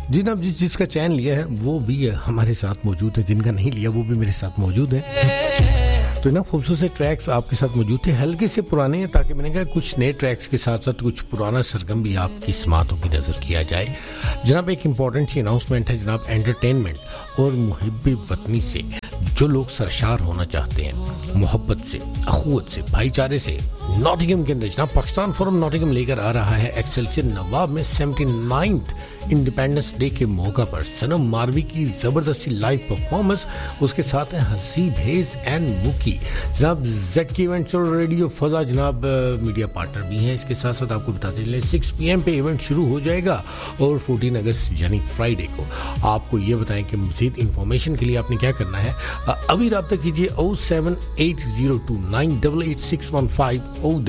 जिन्होंने जिसका चयन लिया है वो भी हमारे साथ मौजूद है, जिनका नहीं लिया वो भी मेरे साथ मौजूद है। तो ना खूबसूरत से ट्रैक्स आपके साथ मौजूद थे, हल्के से पुराने हैं, ताकि मैंने कहा कुछ नए ट्रैक्स के साथ साथ कुछ पुराना सरगम भी आपकी समातों की नज़र किया जाए। जनाब एक इम्पॉर्टेंट सी अनाउंसमेंट है जनाब, एंटरटेनमेंट और मुहिब्बे वतनी से जो लोग सरशार होना चाहते हैं, मोहब्बत से, अखुवत से, भाईचारे से, नॉटिंघम के अंदर जनाब पाकिस्तान फोरम नॉटिंघम लेकर आ रहा है एक्सेलसियर नवाब में 79th इंडिपेंडेंस डे के मौका पर सनम मारवी की जबरदस्ती लाइव परफॉर्मेंस, उसके साथ है हसीब हेज एंड मुकी। जनाब ZK इवेंट्स और रेडियो फजा जनाब मीडिया पार्टनर भी हैं। इसके साथ साथ आपको बताते चलें 6 PM पे इवेंट शुरू हो जाएगा और 14 अगस्त यानी फ्राइडे को। आपको ये बताएं कि मज़ीद इंफॉर्मेशन के लिए आपने क्या करना है, अभी रब्ता कीजिए 07802988615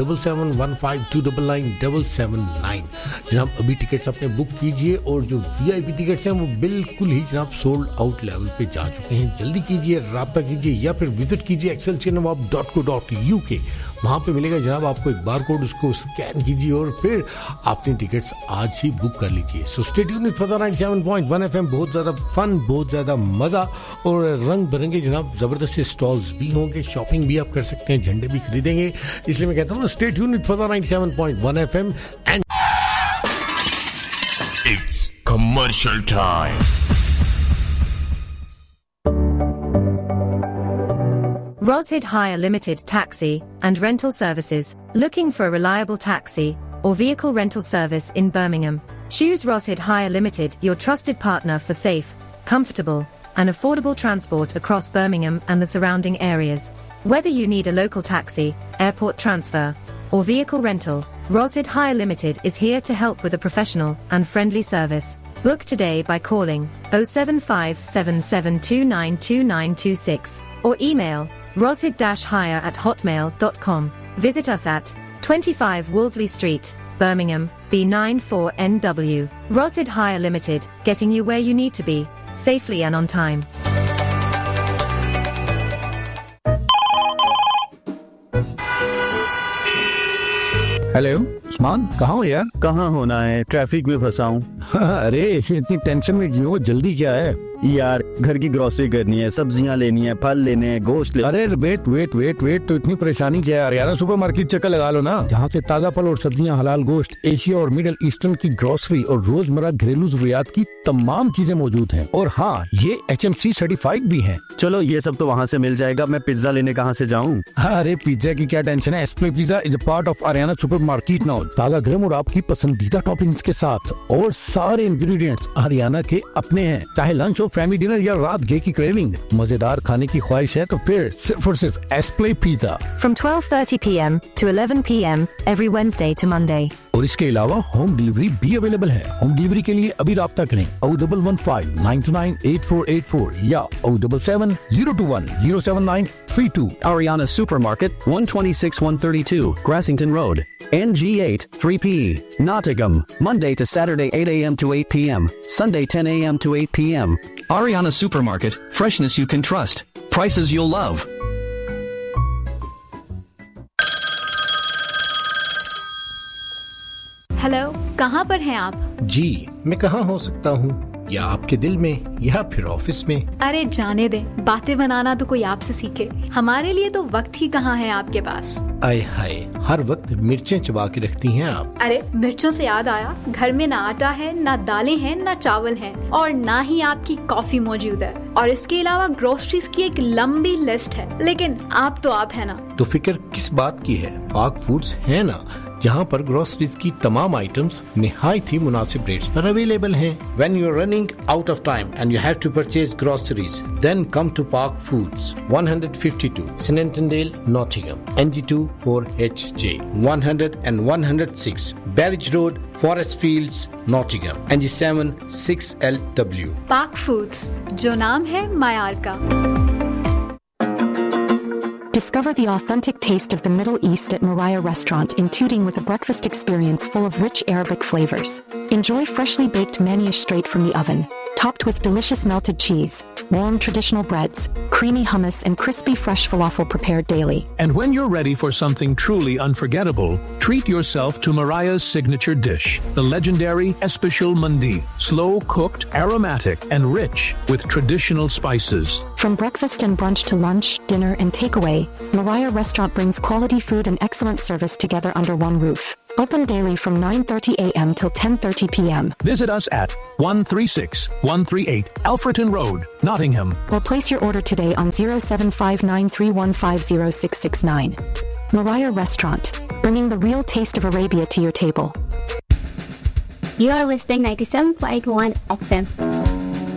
07715299799। जनाब अभी टिकट्स अपने बुक कीजिए और जो VIP टिकट्स हैं वो बिल्कुल ही जनाब सोल्ड आउट लेवल पे जा चुके हैं। जल्दी कीजिए, राब्ता कीजिए या फिर विजिट कीजिए excelsiornawab.co.uk। वहां पे मिलेगा जनाब आपको एक बार कोड, उसको स्कैन कीजिए और फिर अपनी टिकट्स आज ही बुक कर लीजिए। So stay tuned with फजा 97.1 FM। बहुत ज्यादा फन, बहुत ज्यादा मजा और रंग बिरंगे जनाब जबरदस्त स्टॉल्स भी होंगे, शॉपिंग भी आप कर सकते हैं, झंडे भी खरीदेंगे। इसलिए मैं कहता हूँ stay tuned with फजा 97.1 FM and It's commercial time. Roshid Hire Limited Taxi and Rental Services. Looking for a reliable taxi or vehicle rental service in Birmingham? Choose Roshid Hire Limited, your trusted partner for safe, comfortable, and affordable transport across Birmingham and the surrounding areas. Whether you need a local taxi, airport transfer, or vehicle rental, Roshid Hire Limited is here to help with a professional and friendly service. Book today by calling 07577292926 or email roshid-hire@hotmail.com. Visit us at 25 Wolseley Street, Birmingham, B94NW. Roshid Hire Limited, getting you where you need to be, safely and on time. Hello Usman, कहाँ हो यार? कहाँ होना है, traffic में फंसा हूँ। अरे इतनी टेंशन में क्यों, जल्दी क्या है? यार घर की ग्रोसरी करनी है, सब्जियाँ लेनी है, फल लेने हैं, गोश्त ले। अरे वेट, तो इतनी परेशानी क्या है? हरियाणा सुपरमार्केट चक्कर लगा लो ना, जहाँ से ताज़ा फल और सब्जियाँ, हलाल गोश्त, एशिया और मिडिल ईस्टर्न की ग्रोसरी और रोजमर्रा घरेलू जरूरियात की तमाम चीजें मौजूद हैं। और हाँ, ये HMC सर्टिफाइड भी हैं। चलो ये सब तो वहाँ से मिल जाएगा, मैं पिज्जा लेने कहाँ से जाऊँ? अरे पिज्जा की क्या टेंशन है, एस्प्ले pizza is a part of Haryana supermarket now. ताज़ा गरम और आपकी पसंदीदा टॉपिंग्स के साथ और सारे इंग्रेडिएंट्स हरियाणा के अपने हैं। चाहे लंच हो, फैमिली डिनर या रात गे की क्रेविंग, मजेदार खाने की ख्वाहिश है तो फिर सिर्फ और सिर्फ एस्प्ले pizza. From 12:30 PM to 11 PM every Wednesday to Monday. और इसके अलावा होम डिलीवरी भी अवेलेबल है। होम डिलीवरी के लिए अभी राब्ता करें 01159298484 या 077-021-07932। Ariana Supermarket, 126-132, Grassington Road, NG8 3PE, Nottingham, Monday to Saturday 8 AM to 8 PM, Sunday 10 AM to 8 PM. Ariana Supermarket, freshness you can trust, prices you'll love. Hello, कहाँ पर हैं आप? जी मैं कहाँ हो सकता हूँ, या आपके दिल में या फिर ऑफिस में? अरे जाने दें, बातें बनाना तो कोई आपसे सीखे, हमारे लिए तो वक्त ही कहाँ है आपके पास। आय हाय, हर वक्त मिर्चें चबा के रखती हैं आप। अरे मिर्चों से याद आया, घर में ना आटा है, ना दालें हैं, ना चावल हैं, और ना ही आपकी कॉफी मौजूद है। और इसके अलावा ग्रोसरीज की एक लंबी लिस्ट है, लेकिन आप तो आप है ना। तो फिक्र किस बात की है, पाक फूड्स है ना, जहाँ पर ग्रोसरीज की तमाम आइटम्स निहायत ही मुनासिब रेट्स पर अवेलेबल हैं। When you're running out of time and you have to purchase groceries, then come to Park Foods, 152 Snentondale, Nottingham, NG2 4HJ, 100 and 106 Barrage Road, Forest Fields, Nottingham, NG7 6LW. Park Foods, जो नाम है मायार का। Discover the authentic taste of the Middle East at Moriah Restaurant in Tooting with a breakfast experience full of rich Arabic flavors. Enjoy freshly baked manish straight from the oven, topped with delicious melted cheese, warm traditional breads, creamy hummus, and crispy fresh falafel prepared daily. And when you're ready for something truly unforgettable, treat yourself to Mariah's signature dish, the legendary Especial Mandi, slow-cooked, aromatic, and rich with traditional spices. From breakfast and brunch to lunch, dinner, and takeaway, Mariah Restaurant brings quality food and excellent service together under one roof. Open daily from 9:30 a.m. till 10:30 p.m. Visit us at 136-138 Alfreton Road, Nottingham. Or place your order today on 075931506669. Mariah Restaurant, bringing the real taste of Arabia to your table. You are listening 97.1 FM.